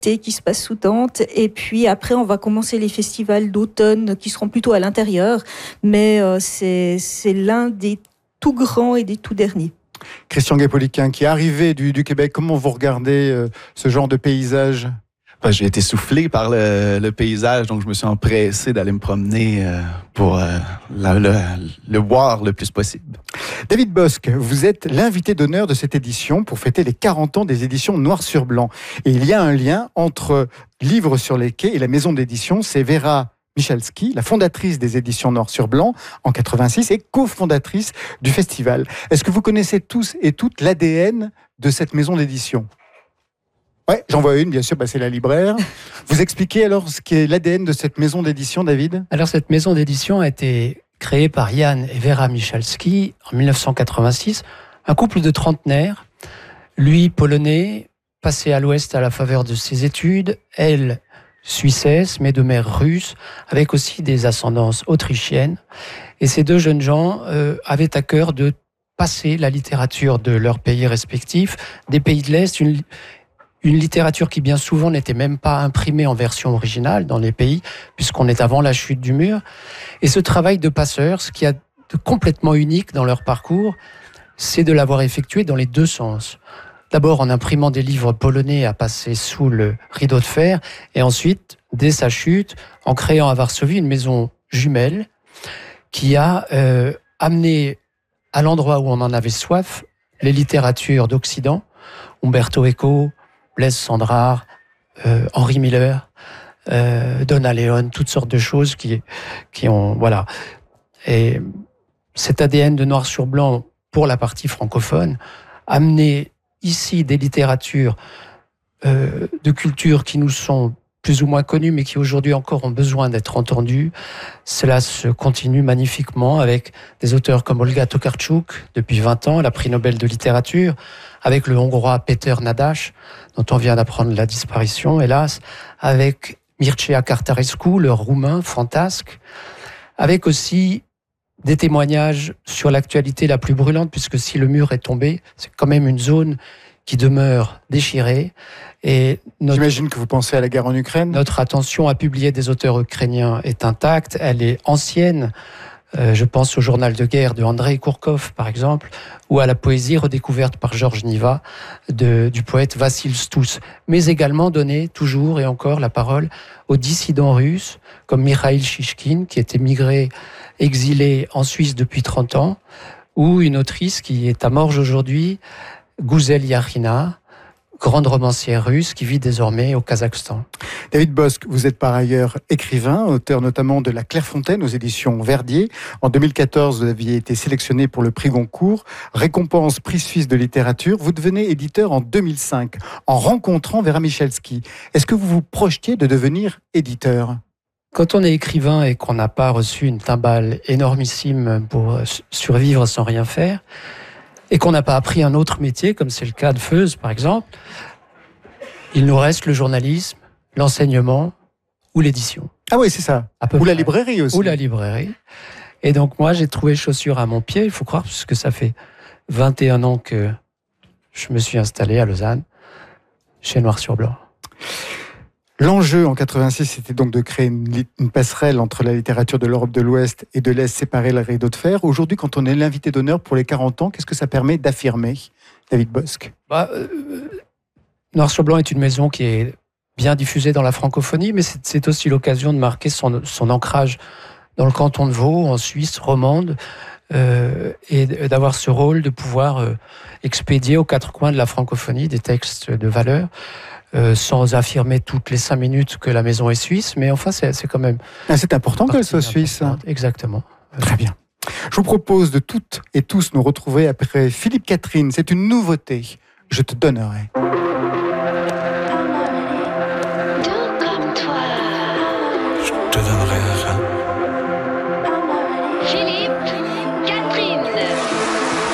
qui se passe sous tente. Et puis après, on va commencer les festivals d'automne qui seront plutôt à l'intérieur. Mais c'est l'un des tout grands et des tout derniers. Christian Guépoliquin, qui est arrivé du Québec, comment vous regardez ce genre de paysage ? J'ai été soufflé par le paysage, donc je me suis empressé d'aller me promener pour le voir le plus possible. David Bosc, vous êtes l'invité d'honneur de cette édition pour fêter les 40 ans des éditions Noir sur Blanc. Et il y a un lien entre Livres sur les quais et la maison d'édition. C'est Vera Michalski, la fondatrice des éditions Noir sur Blanc en 86 et cofondatrice du festival. Est-ce que vous connaissez tous et toutes l'ADN de cette maison d'édition ? Oui, j'en vois une, bien sûr, c'est la libraire. Vous expliquez alors ce qu'est l'ADN de cette maison d'édition, David ? Alors, cette maison d'édition a été créée par Jan et Vera Michalski en 1986, un couple de trentenaires, lui polonais, passé à l'Ouest à la faveur de ses études, elle suissesse, mais de mère russe, avec aussi des ascendances autrichiennes. Et ces deux jeunes gens avaient à cœur de passer la littérature de leurs pays respectifs, des pays de l'Est, une littérature qui bien souvent n'était même pas imprimée en version originale dans les pays, puisqu'on est avant la chute du mur. Et ce travail de passeur, ce qui a de complètement unique dans leur parcours, c'est de l'avoir effectué dans les deux sens. D'abord en imprimant des livres polonais à passer sous le rideau de fer, et ensuite, dès sa chute, en créant à Varsovie une maison jumelle qui a amené à l'endroit où on en avait soif les littératures d'Occident, Umberto Eco, Blaise Cendrars, Henri Miller, Donna Leon, toutes sortes de choses qui ont... Voilà. Et cet ADN de Noir sur Blanc, pour la partie francophone, amener ici des littératures de culture qui nous sont plus ou moins connues, mais qui aujourd'hui encore ont besoin d'être entendues. Cela se continue magnifiquement avec des auteurs comme Olga Tokarczuk, depuis 20 ans, elle a prix Nobel de littérature, avec le Hongrois Péter Nadaš, dont on vient d'apprendre la disparition, hélas, avec Mircea Cartarescu, le Roumain fantasque, avec aussi des témoignages sur l'actualité la plus brûlante, puisque si le mur est tombé, c'est quand même une zone qui demeure déchirée. Et j'imagine que vous pensez à la guerre en Ukraine. Notre attention à publier des auteurs ukrainiens est intacte, elle est ancienne. Je pense au journal de guerre de Andrei Kourkov, par exemple, ou à la poésie redécouverte par Georges Niva du poète Vassil Stous, mais également donner toujours et encore la parole aux dissidents russes, comme Mikhail Shishkin, qui est émigré, exilé en Suisse depuis 30 ans, ou une autrice qui est à Morges aujourd'hui, Gouzel Yarina, grande romancière russe qui vit désormais au Kazakhstan. David Bosc, vous êtes par ailleurs écrivain, auteur notamment de La Clairefontaine aux éditions Verdier. En 2014, vous aviez été sélectionné pour le prix Goncourt, récompense prix suisse de littérature. Vous devenez éditeur en 2005, en rencontrant Vera Michalski. Est-ce que vous vous projetiez de devenir éditeur ? Quand on est écrivain et qu'on n'a pas reçu une timbale énormissime pour survivre sans rien faire, et qu'on n'a pas appris un autre métier, comme c'est le cas de Feuz, par exemple, il nous reste le journalisme, l'enseignement ou l'édition. Ah oui, c'est ça. Ou la librairie aussi. Ou la librairie. Et donc moi, j'ai trouvé chaussure à mon pied, il faut croire, puisque ça fait 21 ans que je me suis installé à Lausanne, chez Noir sur Blanc. L'enjeu en 86, c'était donc de créer une passerelle entre la littérature de l'Europe de l'Ouest et de l'Est, séparer le rideau de fer. Aujourd'hui, quand on est l'invité d'honneur pour les 40 ans, qu'est-ce que ça permet d'affirmer, David Bosc ? Noir sur Blanc est une maison qui est bien diffusée dans la francophonie, mais c'est aussi l'occasion de marquer son ancrage dans le canton de Vaud, en Suisse romande, et d'avoir ce rôle de pouvoir expédier aux quatre coins de la francophonie des textes de valeur. Sans affirmer toutes les 5 minutes que la maison est suisse, mais enfin, c'est quand même... c'est important qu'elle soit suisse. Exactement. Très bien. Je vous propose de toutes et tous nous retrouver après Philippe Catherine. C'est une nouveauté. Je te donnerai.